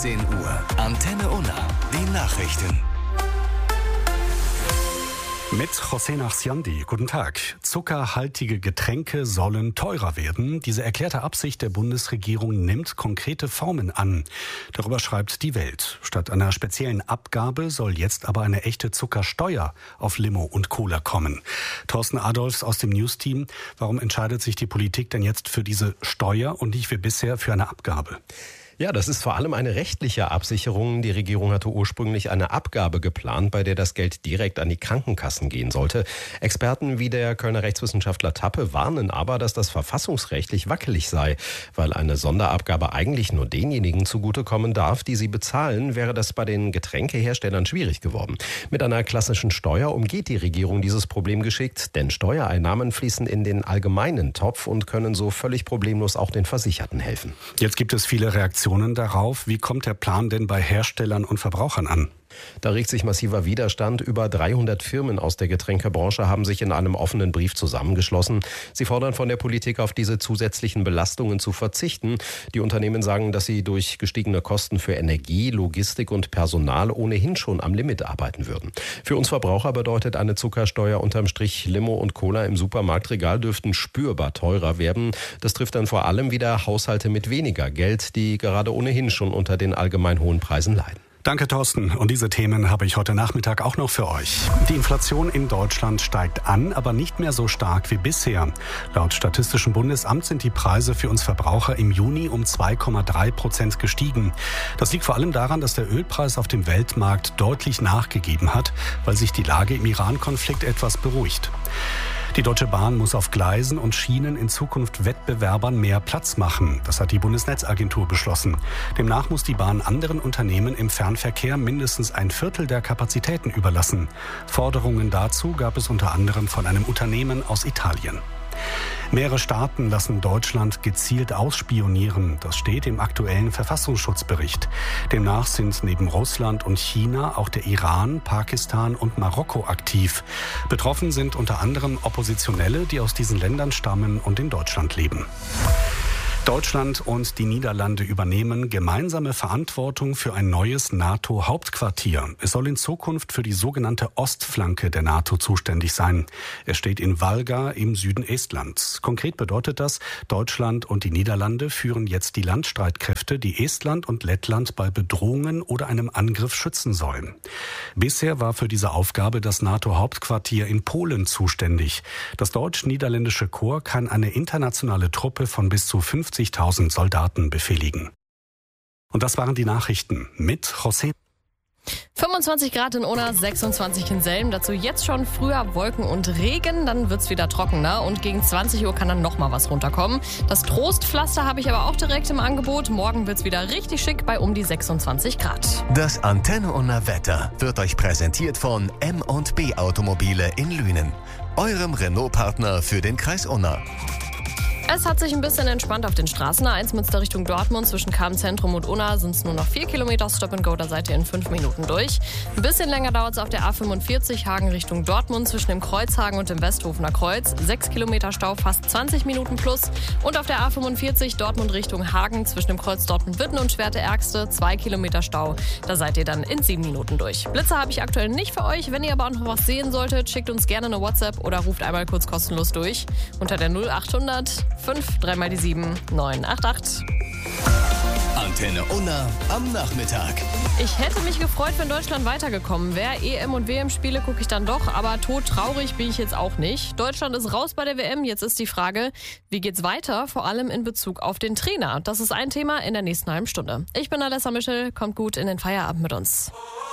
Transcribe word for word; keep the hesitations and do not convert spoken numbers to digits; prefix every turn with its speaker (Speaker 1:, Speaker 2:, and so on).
Speaker 1: zehn Uhr. Antenne Unna. Die Nachrichten.
Speaker 2: Mit José Nachsiandi. Guten Tag. Zuckerhaltige Getränke sollen teurer werden. Diese erklärte Absicht der Bundesregierung nimmt konkrete Formen an. Darüber schreibt die Welt. Statt einer speziellen Abgabe soll jetzt aber eine echte Zuckersteuer auf Limo und Cola kommen. Thorsten Adolfs aus dem News-Team. Warum entscheidet sich die Politik denn jetzt für diese Steuer und nicht wie bisher für eine Abgabe?
Speaker 3: Ja, das ist vor allem eine rechtliche Absicherung. Die Regierung hatte ursprünglich eine Abgabe geplant, bei der das Geld direkt an die Krankenkassen gehen sollte. Experten wie der Kölner Rechtswissenschaftler Tappe warnen aber, dass das verfassungsrechtlich wackelig sei. Weil eine Sonderabgabe eigentlich nur denjenigen zugutekommen darf, die sie bezahlen, wäre das bei den Getränkeherstellern schwierig geworden. Mit einer klassischen Steuer umgeht die Regierung dieses Problem geschickt, denn Steuereinnahmen fließen in den allgemeinen Topf und können so völlig problemlos auch den Versicherten helfen.
Speaker 2: Jetzt gibt es viele Reaktionen darauf. Wie kommt der Plan denn bei Herstellern und Verbrauchern an?
Speaker 3: Da regt sich massiver Widerstand. Über dreihundert Firmen aus der Getränkebranche haben sich in einem offenen Brief zusammengeschlossen. Sie fordern von der Politik, auf diese zusätzlichen Belastungen zu verzichten. Die Unternehmen sagen, dass sie durch gestiegene Kosten für Energie, Logistik und Personal ohnehin schon am Limit arbeiten würden. Für uns Verbraucher bedeutet eine Zuckersteuer unterm Strich, Limo und Cola im Supermarktregal dürften spürbar teurer werden. Das trifft dann vor allem wieder Haushalte mit weniger Geld, die gerade ohnehin schon unter den allgemein hohen Preisen leiden.
Speaker 2: Danke, Thorsten. Und diese Themen habe ich heute Nachmittag auch noch für euch. Die Inflation in Deutschland steigt an, aber nicht mehr so stark wie bisher. Laut Statistischem Bundesamt sind die Preise für uns Verbraucher im Juni um zwei Komma drei Prozent gestiegen. Das liegt vor allem daran, dass der Ölpreis auf dem Weltmarkt deutlich nachgegeben hat, weil sich die Lage im Iran-Konflikt etwas beruhigt. Die Deutsche Bahn muss auf Gleisen und Schienen in Zukunft Wettbewerbern mehr Platz machen. Das hat die Bundesnetzagentur beschlossen. Demnach muss die Bahn anderen Unternehmen im Fernverkehr mindestens ein Viertel der Kapazitäten überlassen. Forderungen dazu gab es unter anderem von einem Unternehmen aus Italien. Mehrere Staaten lassen Deutschland gezielt ausspionieren. Das steht im aktuellen Verfassungsschutzbericht. Demnach sind neben Russland und China auch der Iran, Pakistan und Marokko aktiv. Betroffen sind unter anderem Oppositionelle, die aus diesen Ländern stammen und in Deutschland leben. Deutschland und die Niederlande übernehmen gemeinsame Verantwortung für ein neues NATO-Hauptquartier. Es soll in Zukunft für die sogenannte Ostflanke der NATO zuständig sein. Es steht in Valga im Süden Estlands. Konkret bedeutet das, Deutschland und die Niederlande führen jetzt die Landstreitkräfte, die Estland und Lettland bei Bedrohungen oder einem Angriff schützen sollen. Bisher war für diese Aufgabe das NATO-Hauptquartier in Polen zuständig. Das deutsch-niederländische Korps kann eine internationale Truppe von bis zu fünfzigtausend Soldaten befehligen. Und das waren die Nachrichten mit José.
Speaker 4: fünfundzwanzig Grad in Unna, sechsundzwanzig in Selm. Dazu jetzt schon früher Wolken und Regen, dann wird's wieder trockener und gegen zwanzig Uhr kann dann noch mal was runterkommen. Das Trostpflaster habe ich aber auch direkt im Angebot. Morgen wird's wieder richtig schick bei um die sechsundzwanzig Grad.
Speaker 1: Das Antenne Unna Wetter wird euch präsentiert von M und B Automobile in Lünen, eurem Renault-Partner für den Kreis Unna.
Speaker 4: Es hat sich ein bisschen entspannt auf den Straßen. A eins Münster Richtung Dortmund, zwischen Cham-Zentrum und Unna sind es nur noch vier Kilometer Stop and Go, da seid ihr in fünf Minuten durch. Ein bisschen länger dauert es auf der A fünfundvierzig Hagen Richtung Dortmund, zwischen dem Kreuzhagen und dem Westhofener Kreuz. sechs Kilometer Stau, fast zwanzig Minuten plus. Und auf der A fünfundvierzig Dortmund Richtung Hagen, zwischen dem Kreuz Dortmund-Witten und Schwerte-Ergste, zwei Kilometer Stau. Da seid ihr dann in sieben Minuten durch. Blitzer habe ich aktuell nicht für euch. Wenn ihr aber auch noch was sehen solltet, schickt uns gerne eine WhatsApp oder ruft einmal kurz kostenlos durch unter der null achthundert fünf drei mal die sieben neun acht acht.
Speaker 1: Antenne Unna am Nachmittag.
Speaker 4: Ich hätte mich gefreut, wenn Deutschland weitergekommen wäre. E M- und W M-Spiele gucke ich dann doch, aber todtraurig bin ich jetzt auch nicht. Deutschland ist raus bei der W M. Jetzt ist die Frage, wie geht's weiter? Vor allem in Bezug auf den Trainer. Das ist ein Thema in der nächsten halben Stunde. Ich bin Alessa Michel, kommt gut in den Feierabend mit uns.